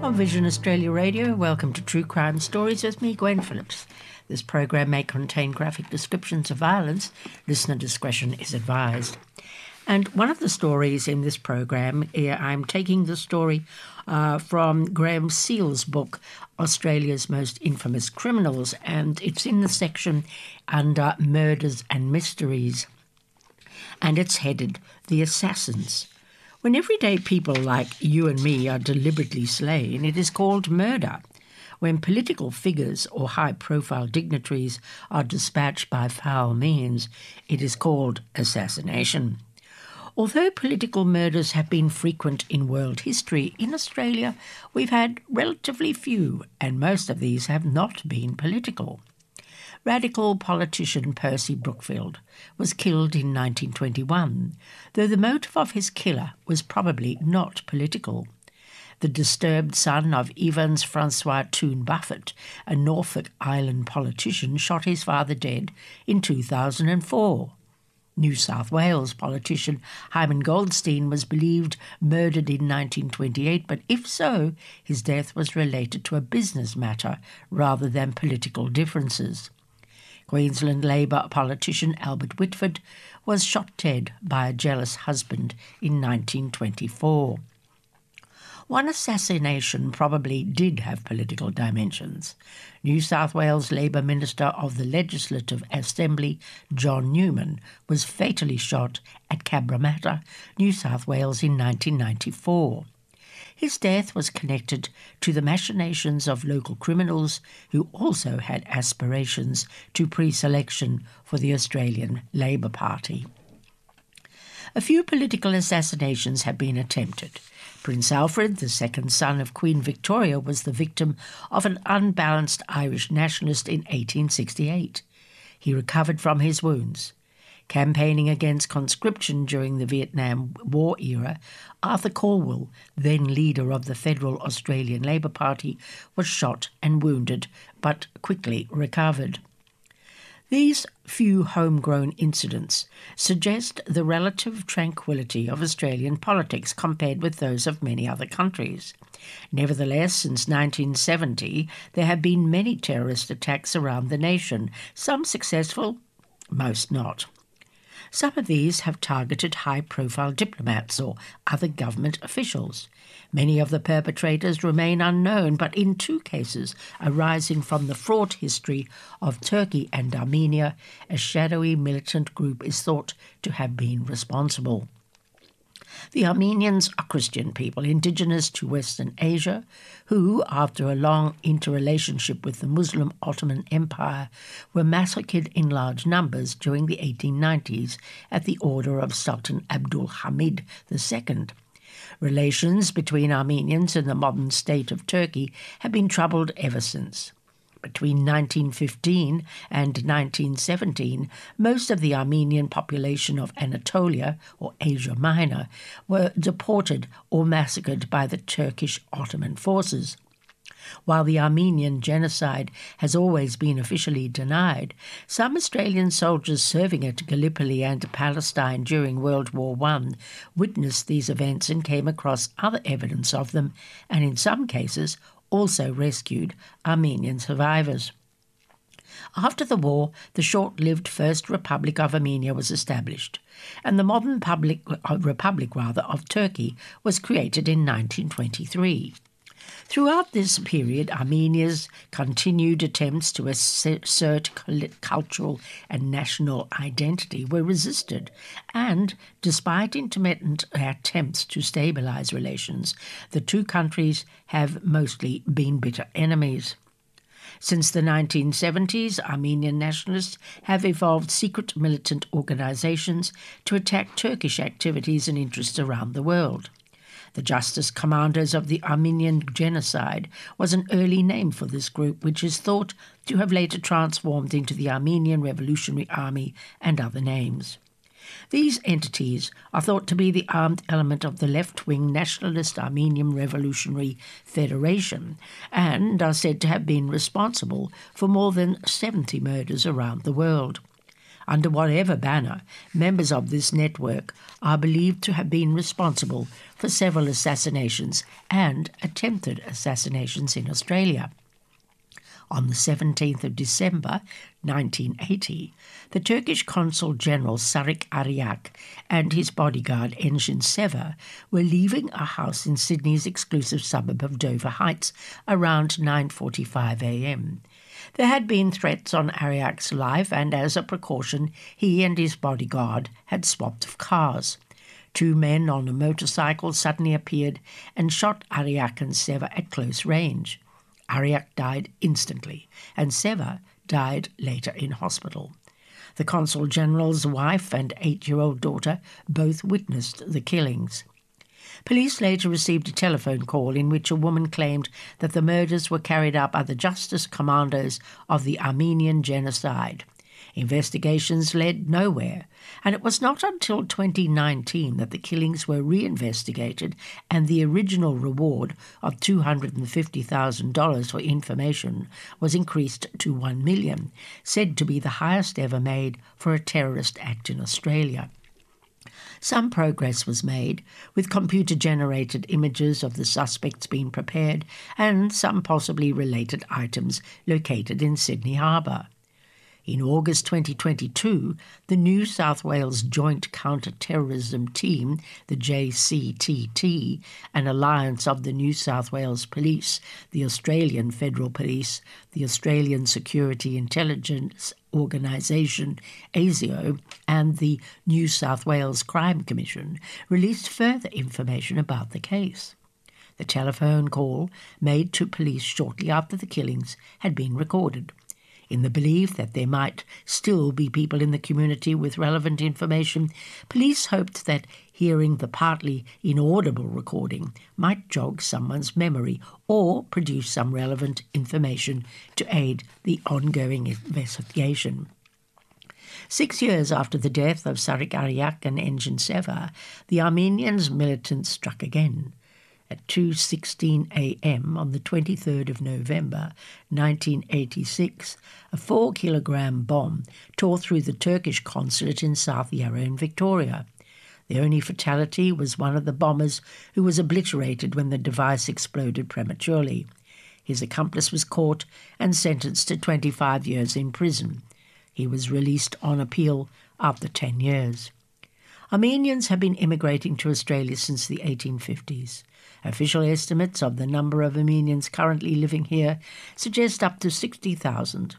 On Vision Australia Radio, welcome to True Crime Stories with me, Gwen Phillips. This program may contain graphic descriptions of violence. Listener discretion is advised. And one of the stories in this program, I'm taking the story from Graham Seale's book, Australia's Most Infamous Criminals, and it's in the section under Murders and Mysteries. And it's headed, The Assassins. When everyday people like you and me are deliberately slain, it is called murder. When political figures or high-profile dignitaries are dispatched by foul means, it is called assassination. Although political murders have been frequent in world history, in Australia we've had relatively few, and most of these have not been political. Radical politician Percy Brookfield was killed in 1921, though the motive of his killer was probably not political. The disturbed son of Evans Francois Toon Buffett, a Norfolk Island politician, shot his father dead in 2004. New South Wales politician Hyman Goldstein was believed murdered in 1928, but if so, his death was related to a business matter rather than political differences. Queensland Labor politician Albert Whitford was shot dead by a jealous husband in 1924. One assassination probably did have political dimensions. New South Wales Labor Minister of the Legislative Assembly, John Newman, was fatally shot at Cabramatta, New South Wales in 1994. His death was connected to the machinations of local criminals who also had aspirations to pre-selection for the Australian Labor Party. A few political assassinations have been attempted. Prince Alfred, the second son of Queen Victoria, was the victim of an unbalanced Irish nationalist in 1868. He recovered from his wounds. Campaigning against conscription during the Vietnam War era, Arthur Calwell, then leader of the Federal Australian Labor Party, was shot and wounded, but quickly recovered. These few homegrown incidents suggest the relative tranquility of Australian politics compared with those of many other countries. Nevertheless, since 1970, there have been many terrorist attacks around the nation, some successful, most not. Some of these have targeted high-profile diplomats or other government officials. Many of the perpetrators remain unknown, but in two cases arising from the fraught history of Turkey and Armenia, a shadowy militant group is thought to have been responsible. The Armenians are Christian people indigenous to Western Asia who, after a long interrelationship with the Muslim Ottoman Empire, were massacred in large numbers during the 1890s at the order of Sultan Abdul Hamid II. Relations between Armenians and the modern state of Turkey have been troubled ever since. Between 1915 and 1917, most of the Armenian population of Anatolia, or Asia Minor, were deported or massacred by the Turkish Ottoman forces. While the Armenian genocide has always been officially denied, some Australian soldiers serving at Gallipoli and Palestine during World War I witnessed these events and came across other evidence of them, and in some cases also rescued Armenian survivors. After the war, the short-lived First Republic of Armenia was established, and the modern Republic of Turkey was created in 1923. Throughout this period, Armenia's continued attempts to assert cultural and national identity were resisted, and, despite intermittent attempts to stabilize relations, the two countries have mostly been bitter enemies. Since the 1970s, Armenian nationalists have evolved secret militant organizations to attack Turkish activities and interests around the world. The Justice Commanders of the Armenian Genocide was an early name for this group, which is thought to have later transformed into the Armenian Revolutionary Army and other names. These entities are thought to be the armed element of the left-wing nationalist Armenian Revolutionary Federation and are said to have been responsible for more than 70 murders around the world. Under whatever banner, members of this network are believed to have been responsible for several assassinations and attempted assassinations in Australia. On the 17th of December 1980, the Turkish Consul General Sarık Ariak and his bodyguard Engin Sever were leaving a house in Sydney's exclusive suburb of Dover Heights around 9:45 a.m. There had been threats on Ariak's life, and as a precaution, he and his bodyguard had swapped cars. Two men on a motorcycle suddenly appeared and shot Ariak and Sever at close range. Ariak died instantly, and Sever died later in hospital. The Consul General's wife and 8-year-old daughter both witnessed the killings. Police later received a telephone call in which a woman claimed that the murders were carried out by the Justice Commandos of the Armenian Genocide. Investigations led nowhere, and it was not until 2019 that the killings were reinvestigated and the original reward of $250,000 for information was increased to $1 million, said to be the highest ever made for a terrorist act in Australia. Some progress was made, with computer-generated images of the suspects being prepared and some possibly related items located in Sydney Harbour. In August 2022, the New South Wales Joint Counter-Terrorism Team, the JCTT, an alliance of the New South Wales Police, the Australian Federal Police, the Australian Security Intelligence Organisation, ASIO, and the New South Wales Crime Commission, released further information about the case. The telephone call made to police shortly after the killings had been recorded. In the belief that there might still be people in the community with relevant information, police hoped that hearing the partly inaudible recording might jog someone's memory or produce some relevant information to aid the ongoing investigation. 6 years after the death of Sarık Ariak and Engin Sever, the Armenians militants struck again. At 2:16 a.m. on the 23rd of November 1986, a 4-kilogram bomb tore through the Turkish consulate in South Yarra in Victoria. The only fatality was one of the bombers who was obliterated when the device exploded prematurely. His accomplice was caught and sentenced to 25 years in prison. He was released on appeal after 10 years. Armenians have been immigrating to Australia since the 1850s. Official estimates of the number of Armenians currently living here suggest up to 60,000.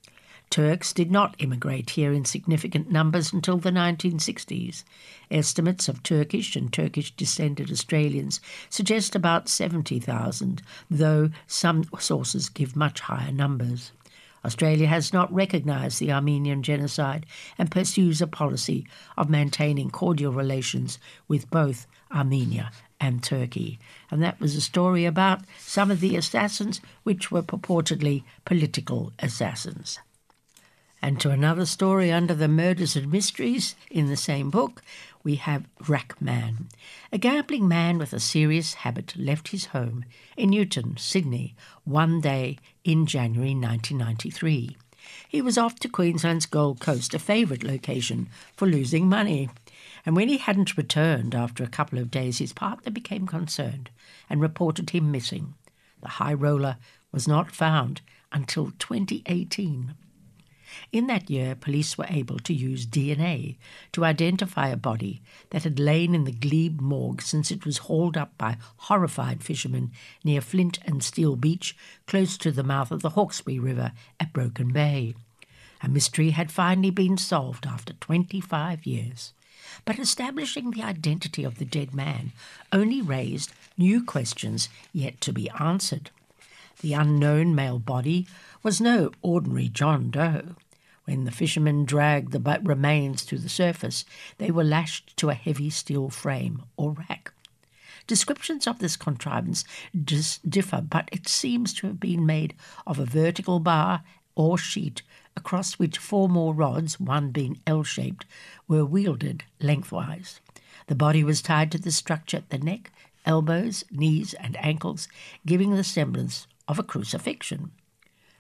Turks did not immigrate here in significant numbers until the 1960s. Estimates of Turkish and Turkish-descended Australians suggest about 70,000, though some sources give much higher numbers. Australia has not recognised the Armenian genocide and pursues a policy of maintaining cordial relations with both Armenia and Turkey. And that was a story about some of the assassins, which were purportedly political assassins. And to another story under the murders and mysteries in the same book, we have Rack Man. A gambling man with a serious habit left his home in Newton, Sydney, one day in January 1993. He was off to Queensland's Gold Coast, a favourite location for losing money. And when he hadn't returned after a couple of days, his partner became concerned and reported him missing. The high roller was not found until 2018. In that year, police were able to use DNA to identify a body that had lain in the Glebe morgue since it was hauled up by horrified fishermen near Flint and Steel Beach, close to the mouth of the Hawkesbury River at Broken Bay. A mystery had finally been solved after 25 years. But establishing the identity of the dead man only raised new questions yet to be answered. The unknown male body was no ordinary John Doe. When the fishermen dragged the remains to the surface, they were lashed to a heavy steel frame or rack. Descriptions of this contrivance differ, but it seems to have been made of a vertical bar or sheet across which 4 more rods, one being L-shaped, were wielded lengthwise. The body was tied to the structure at the neck, elbows, knees and ankles, giving the semblance of a crucifixion.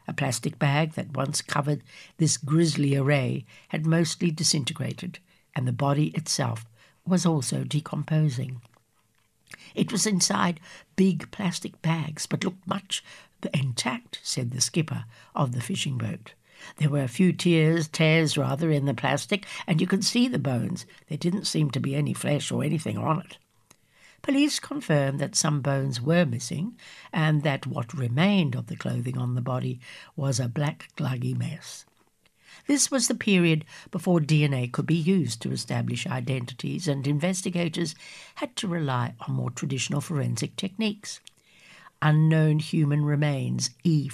A plastic bag that once covered this grisly array had mostly disintegrated, and the body itself was also decomposing. It was inside big plastic bags, but looked much intact, said the skipper of the fishing boat. There were a few tears in the plastic, and you could see the bones. There didn't seem to be any flesh or anything on it. Police confirmed that some bones were missing and that what remained of the clothing on the body was a black gluggy mess. This was the period before DNA could be used to establish identities, and investigators had to rely on more traditional forensic techniques. Unknown human remains,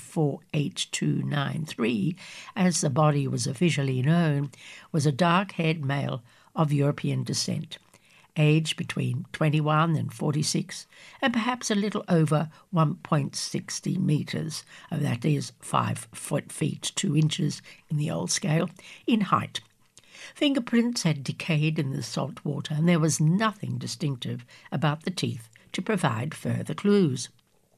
E4H293, as the body was officially known, was a dark-haired male of European descent, aged between 21 and 46, and perhaps a little over 1.60 metres, that is 5 feet 2 inches in the old scale, in height. Fingerprints had decayed in the salt water, and there was nothing distinctive about the teeth to provide further clues.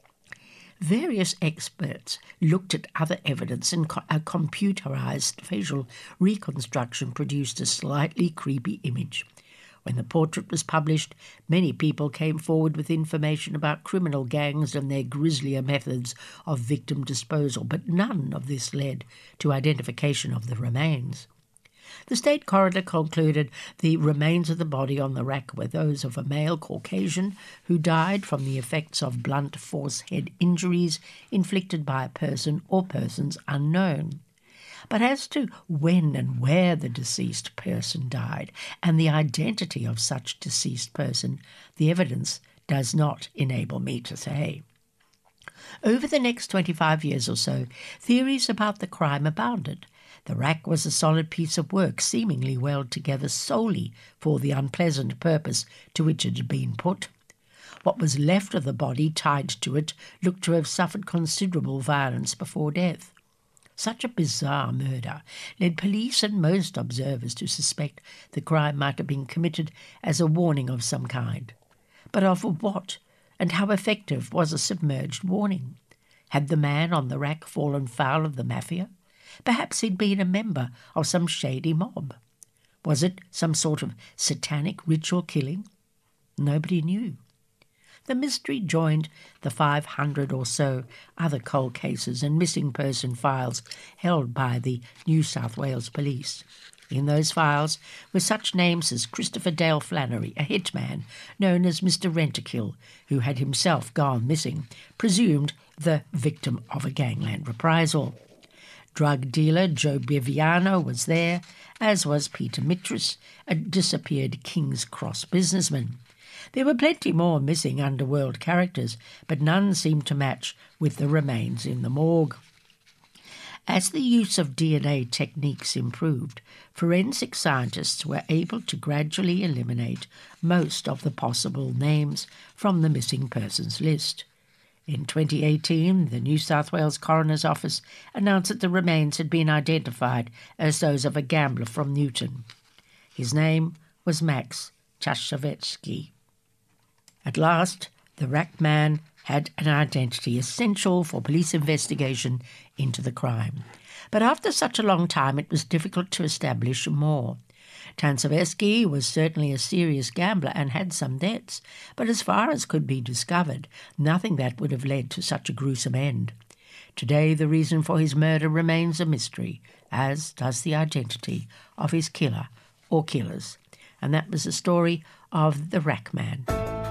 Various experts looked at other evidence, and a computerized facial reconstruction produced a slightly creepy image. When the portrait was published, many people came forward with information about criminal gangs and their grislier methods of victim disposal, but none of this led to identification of the remains. The state coroner concluded the remains of the body on the rack were those of a male Caucasian who died from the effects of blunt force head injuries inflicted by a person or persons unknown. But as to when and where the deceased person died and the identity of such deceased person, the evidence does not enable me to say. Over the next 25 years or so, theories about the crime abounded. The rack was a solid piece of work, seemingly weld together solely for the unpleasant purpose to which it had been put. What was left of the body tied to it looked to have suffered considerable violence before death. Such a bizarre murder led police and most observers to suspect the crime might have been committed as a warning of some kind. But of what, and how effective was a submerged warning? Had the man on the rack fallen foul of the mafia? Perhaps he'd been a member of some shady mob. Was it some sort of satanic ritual killing? Nobody knew. The mystery joined the 500 or so other cold cases and missing person files held by the New South Wales Police. In those files were such names as Christopher Dale Flannery, a hitman known as Mr. Rentakill, who had himself gone missing, presumed the victim of a gangland reprisal. Drug dealer Joe Biviano was there, as was Peter Mitras, a disappeared King's Cross businessman. There were plenty more missing underworld characters, but none seemed to match with the remains in the morgue. As the use of DNA techniques improved, forensic scientists were able to gradually eliminate most of the possible names from the missing persons list. In 2018, the New South Wales Coroner's Office announced that the remains had been identified as those of a gambler from Newton. His name was Max Chashavetsky. At last, the rack man had an identity essential for police investigation into the crime. But after such a long time, it was difficult to establish more. Chashavetsky was certainly a serious gambler and had some debts, but as far as could be discovered, nothing that would have led to such a gruesome end. Today, the reason for his murder remains a mystery, as does the identity of his killer or killers. And that was the story of the rack man.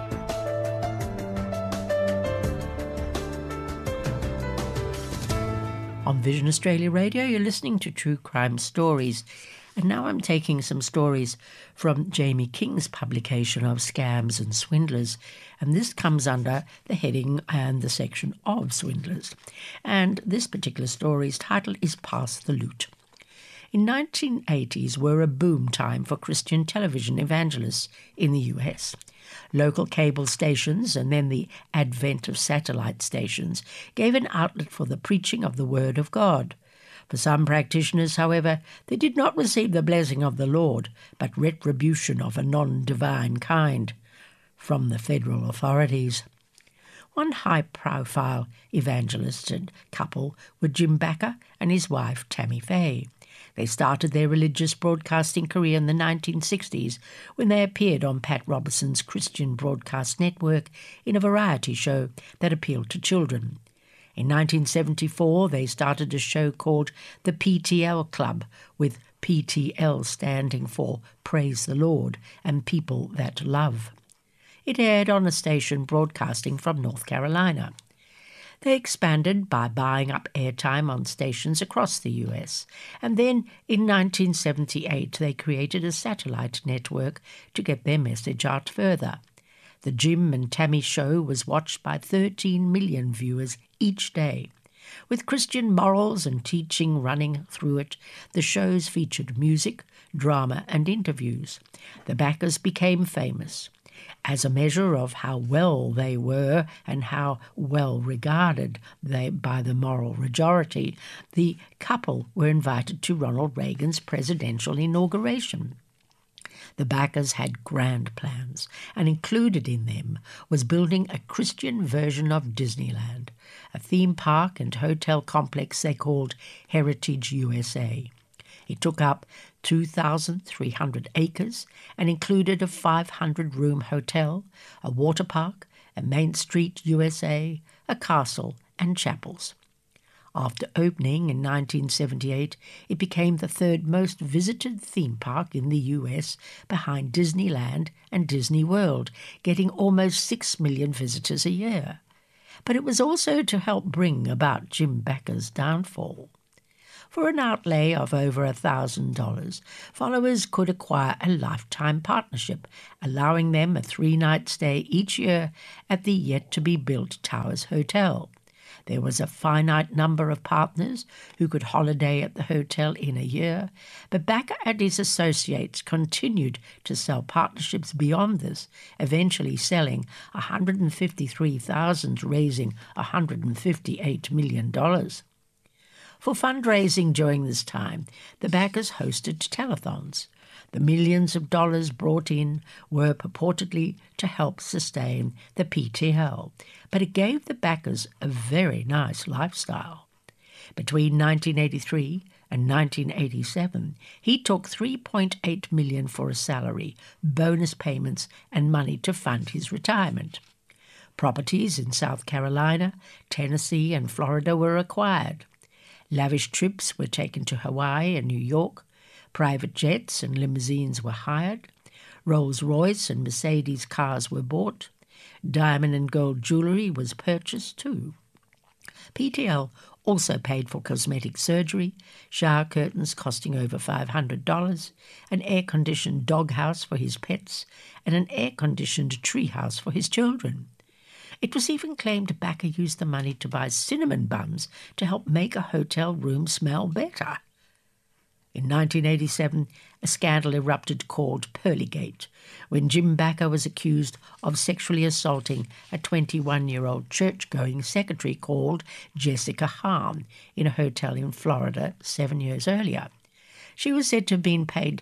On Vision Australia Radio, you're listening to True Crime Stories. And now I'm taking some stories from Jamie King's publication of Scams and Swindlers. And this comes under the heading and the section of swindlers. And this particular story's title is Pass the Loot. In 1980s were a boom time for Christian television evangelists in the US. Local cable stations and then the advent of satellite stations gave an outlet for the preaching of the Word of God. For some practitioners, however, they did not receive the blessing of the Lord, but retribution of a non-divine kind from the federal authorities. One high-profile evangelist and couple were Jim Bakker and his wife Tammy Faye. They started their religious broadcasting career in the 1960s when they appeared on Pat Robertson's Christian Broadcast Network in a variety show that appealed to children. In 1974, they started a show called the PTL Club, with PTL standing for Praise the Lord and People That Love. It aired on a station broadcasting from North Carolina. They expanded by buying up airtime on stations across the US, and then in 1978 they created a satellite network to get their message out further. The Jim and Tammy show was watched by 13 million viewers each day. With Christian morals and teaching running through it, the shows featured music, drama and interviews. The Bakkers became famous. As a measure of how well they were and how well regarded they by the moral majority, the couple were invited to Ronald Reagan's presidential inauguration. The Bakkers had grand plans, and included in them was building a Christian version of Disneyland, a theme park and hotel complex they called Heritage USA. It took up 2,300 acres and included a 500-room hotel, a water park, a Main Street USA, a castle and chapels. After opening in 1978, it became the third most visited theme park in the US behind Disneyland and Disney World, getting almost 6 million visitors a year. But it was also to help bring about Jim Bakker's downfall. For an outlay of over $1,000, followers could acquire a lifetime partnership, allowing them a 3-night stay each year at the yet-to-be-built Towers Hotel. There was a finite number of partners who could holiday at the hotel in a year, but Bakker and his associates continued to sell partnerships beyond this, eventually selling 153,000, raising $158 million. For fundraising during this time, the Bakkers hosted telethons. The millions of dollars brought in were purportedly to help sustain the PTL, but it gave the Bakkers a very nice lifestyle. Between 1983 and 1987, he took $3.8 million for a salary, bonus payments, and money to fund his retirement. Properties in South Carolina, Tennessee, and Florida were acquired. Lavish trips were taken to Hawaii and New York. Private jets and limousines were hired. Rolls-Royce and Mercedes cars were bought. Diamond and gold jewellery was purchased too. PTL also paid for cosmetic surgery, shower curtains costing over $500, an air-conditioned doghouse for his pets, and an air-conditioned treehouse for his children. It was even claimed Bakker used the money to buy cinnamon buns to help make a hotel room smell better. In 1987, a scandal erupted called Pearlygate, when Jim Bakker was accused of sexually assaulting a 21-year-old church-going secretary called Jessica Hahn in a hotel in Florida 7 years earlier. She was said to have been paid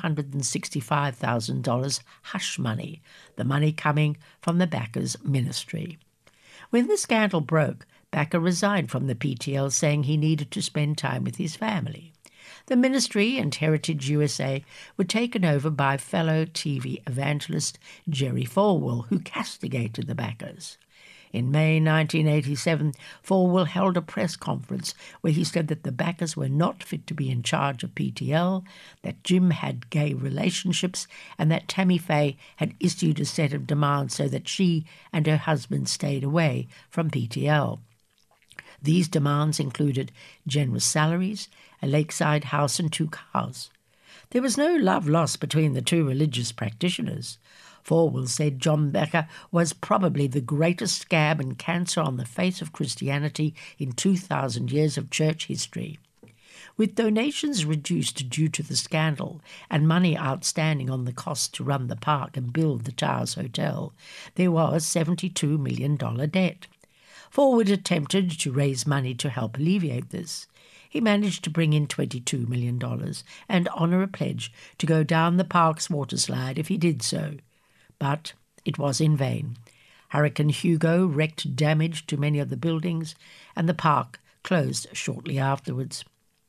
$265,000 hush money, the money coming from the Bakkers' ministry. When the scandal broke, Bakker resigned from the PTL, saying he needed to spend time with his family. The ministry and Heritage USA were taken over by fellow TV evangelist Jerry Falwell, who castigated the Bakkers. In May 1987, Falwell held a press conference where he said that the Bakkers were not fit to be in charge of PTL, that Jim had gay relationships, and that Tammy Faye had issued a set of demands so that she and her husband stayed away from PTL. These demands included generous salaries, a lakeside house and 2 cars. There was no love lost between the two religious practitioners. Falwell said John Bakker was probably the greatest scab and cancer on the face of Christianity in 2,000 years of church history. With donations reduced due to the scandal and money outstanding on the cost to run the park and build the Towers Hotel, there was $72 million debt. Falwell attempted to raise money to help alleviate this. He managed to bring in $22 million and honour a pledge to go down the park's waterslide if he did so. But it was in vain. Hurricane Hugo wreaked damage to many of the buildings, and the park closed shortly afterwards.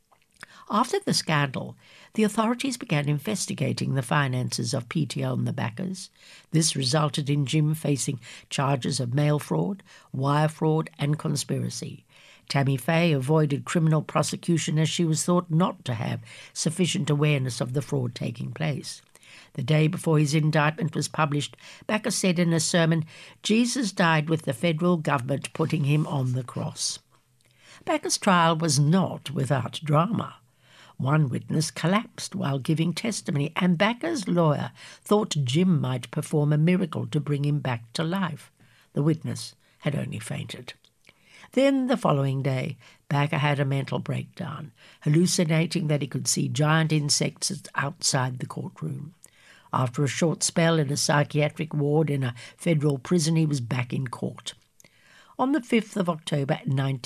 After the scandal, the authorities began investigating the finances of PTL and the backers. This resulted in Jim facing charges of mail fraud, wire fraud and conspiracy. Tammy Faye avoided criminal prosecution as she was thought not to have sufficient awareness of the fraud taking place. The day before his indictment was published, Backer said in a sermon, "Jesus died with the federal government putting him on the cross." Backer's trial was not without drama. One witness collapsed while giving testimony, and Backer's lawyer thought Jim might perform a miracle to bring him back to life. The witness had only fainted. Then, the following day, Backer had a mental breakdown, hallucinating that he could see giant insects outside the courtroom. After a short spell in a psychiatric ward in a federal prison, he was back in court. On the 5th of October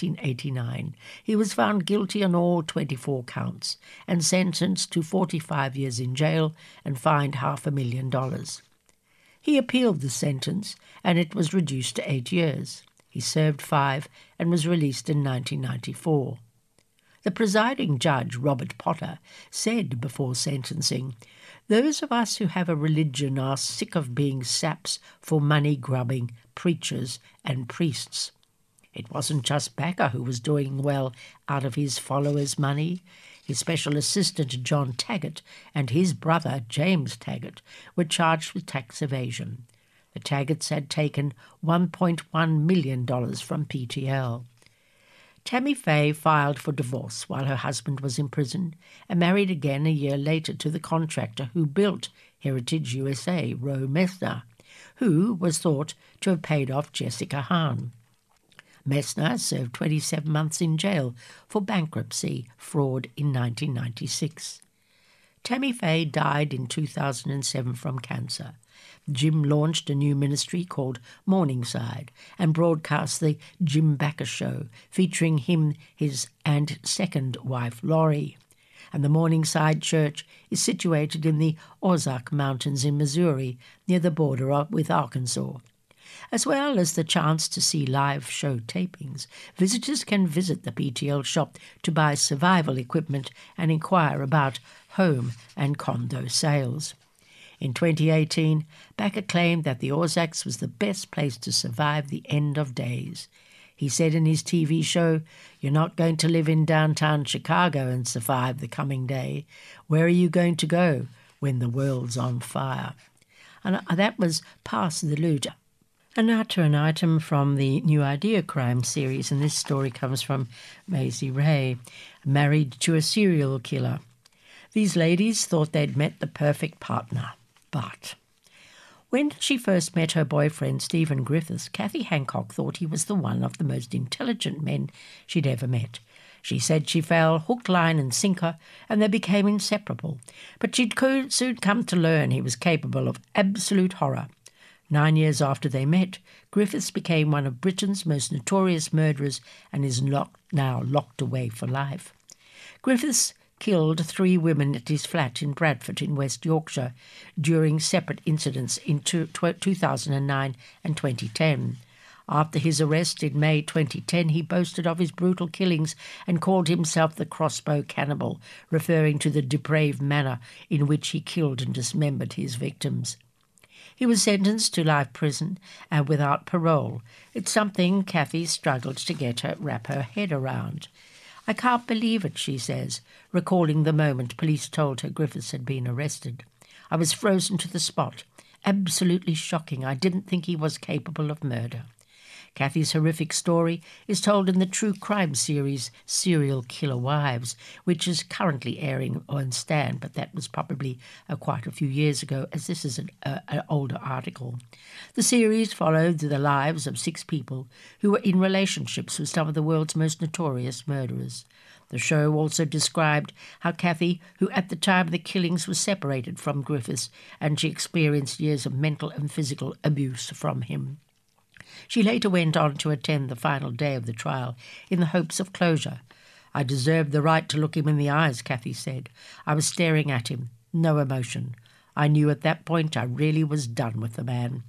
1989, he was found guilty on all 24 counts and sentenced to 45 years in jail and fined $500,000. He appealed the sentence, and it was reduced to 8 years. He served 5 and was released in 1994. The presiding judge, Robert Potter, said before sentencing, "Those of us who have a religion are sick of being saps for money-grubbing preachers and priests." It wasn't just Backer who was doing well out of his followers' money. His special assistant, John Taggart, and his brother, James Taggart, were charged with tax evasion. The Taggarts had taken $1.1 million from PTL. Tammy Faye filed for divorce while her husband was in prison and married again a year later to the contractor who built Heritage USA, Roe Messner, who was thought to have paid off Jessica Hahn. Messner served 27 months in jail for bankruptcy fraud in 1996. Tammy Faye died in 2007 from cancer. Jim launched a new ministry called Morningside and broadcast the Jim Backer Show, featuring him, his and second wife, Laurie. And the Morningside Church is situated in the Ozark Mountains in Missouri, near the border with Arkansas. As well as the chance to see live show tapings, visitors can visit the PTL shop to buy survival equipment and inquire about home and condo sales. In 2018, Backer claimed that the Ozarks was the best place to survive the end of days. He said in his TV show, "You're not going to live in downtown Chicago and survive the coming day. Where are you going to go when the world's on fire?" And that was Pass the Loot. And now to an item from the New Idea Crime series, and this story comes from Maisie Ray, Married to a Serial Killer. These ladies thought they'd met the perfect partner. But when she first met her boyfriend, Stephen Griffiths, Kathy Hancock thought he was the one of the most intelligent men she'd ever met. She said she fell hook, line and sinker, and they became inseparable. But she'd soon come to learn he was capable of absolute horror. 9 years after they met, Griffiths became one of Britain's most notorious murderers and is now locked away for life. Griffiths killed 3 women at his flat in Bradford in West Yorkshire during separate incidents in 2009 and 2010. After his arrest in May 2010, he boasted of his brutal killings and called himself the Crossbow Cannibal, referring to the depraved manner in which he killed and dismembered his victims. He was sentenced to life prison and without parole. It's something Kathy struggled to wrap her head around. "I can't believe it," she says, recalling the moment police told her Griffiths had been arrested. "I was frozen to the spot. Absolutely shocking. I didn't think he was capable of murder." Kathy's horrific story is told in the true crime series Serial Killer Wives, which is currently airing on Stan, but that was probably quite a few years ago, as this is an older article. The series followed the lives of 6 people who were in relationships with some of the world's most notorious murderers. The show also described how Kathy, who at the time of the killings was separated from Griffiths, and she experienced years of mental and physical abuse from him. She later went on to attend the final day of the trial in the hopes of closure. "I deserved the right to look him in the eyes," Kathy said. "I was staring at him, no emotion. I knew at that point I really was done with the man."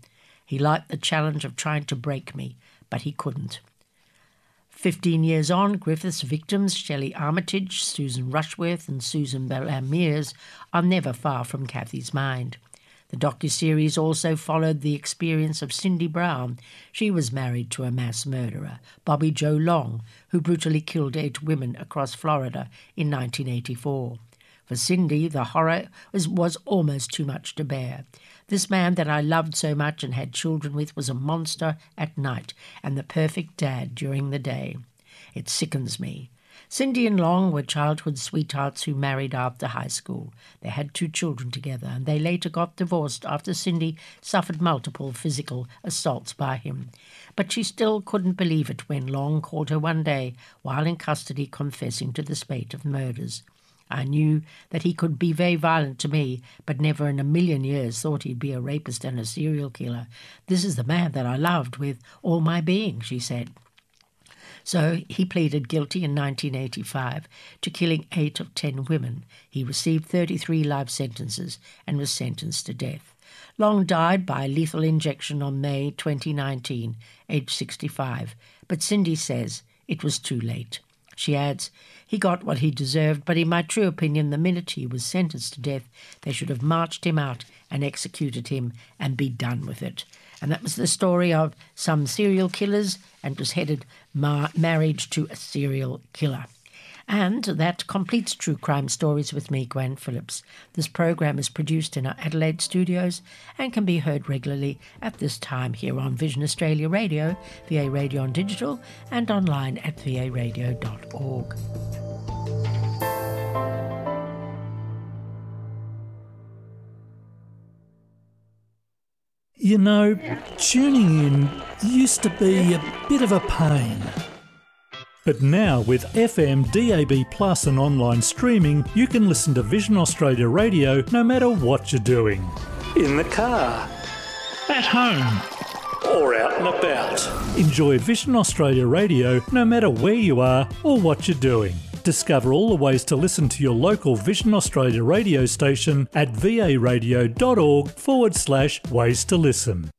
He liked the challenge of trying to break me, but he couldn't. 15 years on, Griffith's victims, Shelley Armitage, Susan Rushworth and Susan Belair Mears, are never far from Kathy's mind. The docuseries also followed the experience of Cindy Brown. She was married to a mass murderer, Bobby Joe Long, who brutally killed 8 women across Florida in 1984. For Cindy, the horror was almost too much to bear. This man that I loved so much and had children with was a monster at night and the perfect dad during the day. It sickens me. Cindy and Long were childhood sweethearts who married after high school. They had 2 children together, and they later got divorced after Cindy suffered multiple physical assaults by him. But she still couldn't believe it when Long called her one day while in custody confessing to the spate of murders. I knew that he could be very violent to me, but never in a million years thought he'd be a rapist and a serial killer. This is the man that I loved with all my being, she said. So he pleaded guilty in 1985 to killing 8 of 10 women. He received 33 life sentences and was sentenced to death. Long died by lethal injection on May 2019, aged 65, but Cindy says it was too late. She adds, he got what he deserved, but in my true opinion, the minute he was sentenced to death, they should have marched him out and executed him and be done with it. And that was the story of some serial killers and was headed marriage to a serial killer. And that completes True Crime Stories with me, Gwen Phillips. This program is produced in our Adelaide studios and can be heard regularly at this time here on Vision Australia Radio, VA Radio on Digital, and online at varadio.org. You know, tuning in used to be a bit of a pain. But now with FM, DAB Plus and online streaming, you can listen to Vision Australia Radio no matter what you're doing. In the car, at home, or out and about. Enjoy Vision Australia Radio no matter where you are or what you're doing. Discover all the ways to listen to your local Vision Australia radio station at varadio.org/ways to listen.